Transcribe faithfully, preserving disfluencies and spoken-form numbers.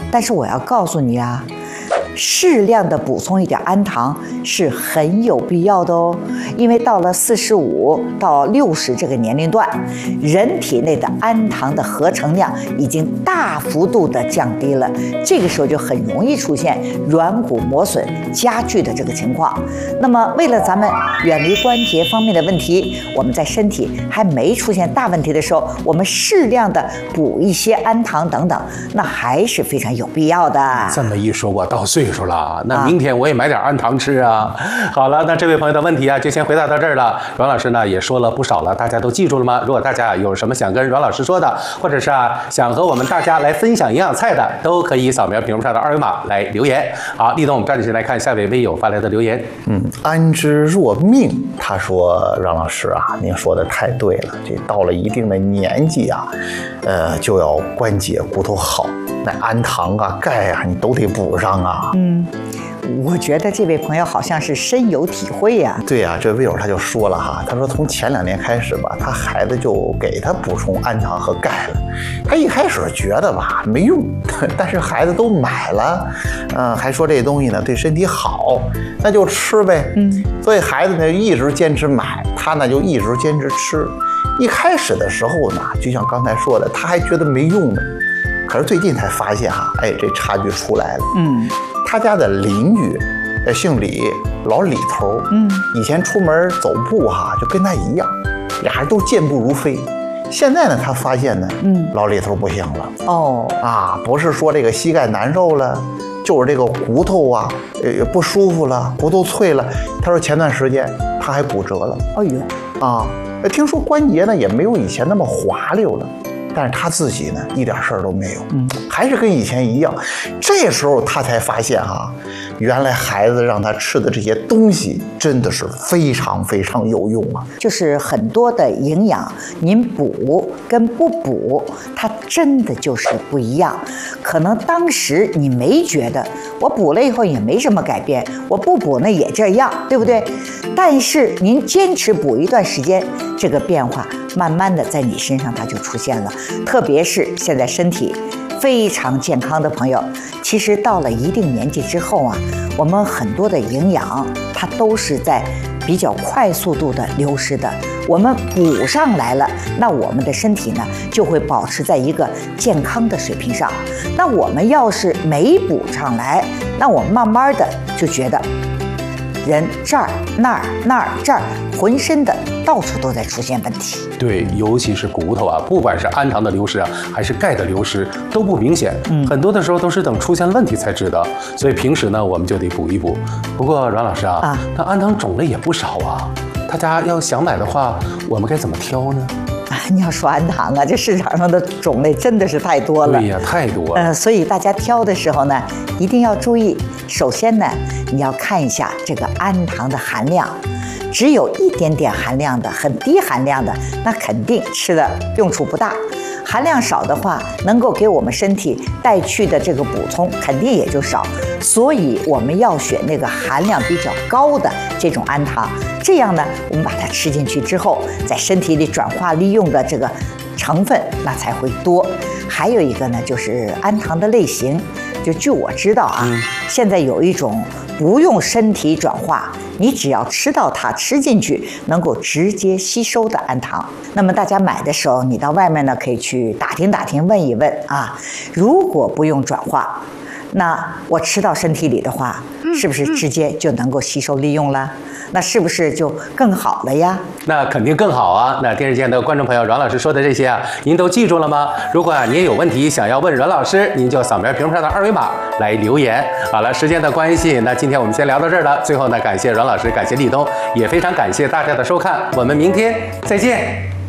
但是我要告诉你啊，适量的补充一点氨糖是很有必要的哦。因为到了四十五到六十这个年龄段，人体内的氨糖的合成量已经大幅度的降低了，这个时候就很容易出现软骨磨损加剧的这个情况。那么为了咱们远离关节方面的问题，我们在身体还没出现大问题的时候，我们适量的补一些氨糖等等，那还是非常有必要的。 这么一说，我到岁数了，那明天我也买点氨糖吃啊。好了，那这位朋友的问题啊，就先回答到这儿了。阮老师呢也说了不少了，大家都记住了吗？如果大家有什么想跟阮老师说的，或者是啊想和我们大家来分享营养菜的，都可以扫描屏幕上的二维码来留言。好，立冬，我们抓紧时间来看下位微友发来的留言。 嗯，安之若命，他说阮老师啊，您说的太对了，这到了一定的年纪啊，呃，就要关节骨头好，那氨糖啊、钙啊，你都得补上啊。 嗯。我觉得这位朋友好像是深有体会呀、啊。 对呀、啊，这位友他就说了哈，他说从前两年开始吧，他孩子就给他补充氨糖和钙了。他一开始觉得吧没用，但是孩子都买了，嗯、呃，还说这东西呢对身体好，那就吃呗。嗯，所以孩子呢一直坚持买，他呢就一直坚持吃。一开始的时候呢，就像刚才说的，他还觉得没用呢。可是最近才发现哈，哎，这差距出来了。嗯，他家的邻居，呃，姓李，老李头，嗯，以前出门走步哈，就跟他一样，俩人都健步如飞。现在呢，他发现呢，嗯，老李头不行了。哦，啊，不是说这个膝盖难受了，就是这个骨头啊，呃，不舒服了，骨头脆了。他说前段时间他还骨折了。哎呦，啊，听说关节呢也没有以前那么滑溜了。但是他自己呢，一点事儿都没有，嗯，还是跟以前一样。这时候他才发现哈、啊，原来孩子让他吃的这些东西真的是非常非常有用啊。 就是很多的营养，您补跟不补，它真的就是不一样。可能当时你没觉得，我补了以后也没什么改变，我不补呢也这样，对不对？但是您坚持补一段时间，这个变化慢慢的在你身上它就出现了。特别是现在身体非常健康的朋友，其实到了一定年纪之后啊，我们很多的营养它都是在比较快速度的流失的。我们补上来了，那我们的身体呢就会保持在一个健康的水平上。那我们要是没补上来，那我们慢慢的就觉得人这儿那儿那儿这儿浑身的到处都在出现问题。 对，尤其是骨头啊，不管是氨糖的流失啊，还是钙的流失都不明显。嗯，很多的时候都是等出现问题才知道。所以平时呢，我们就得补一补。不过阮老师啊，啊，那氨糖种类也不少啊，大家要想买的话，我们该怎么挑呢？ 你要说氨糖啊，这市场上的种类真的是太多了。 对呀，太多了。 呃，所以大家挑的时候呢，一定要注意。首先呢，你要看一下这个氨糖的含量，只有一点点含量的、很低含量的，那肯定吃的用处不大。含量少的话，能够给我们身体带去的这个补充肯定也就少。所以我们要选那个含量比较高的这种氨糖，这样呢，我们把它吃进去之后，在身体里转化利用的这个成分那才会多。还有一个呢，就是氨糖的类型。就据我知道啊，嗯、现在有一种不用身体转化，你只要吃到它，吃进去能够直接吸收的氨糖。那么大家买的时候，你到外面呢可以去打听打听，问一问啊。如果不用转化，那我吃到身体里的话，是不是直接就能够吸收利用了？那是不是就更好了呀？ 那肯定更好啊！那电视前的观众朋友，阮老师说的这些啊，您都记住了吗？如果啊您有问题想要问阮老师，您就扫描屏幕上的二维码来留言。好了，时间的关系，那今天我们先聊到这儿了。最后呢，感谢阮老师，感谢立冬，也非常感谢大家的收看，我们明天再见。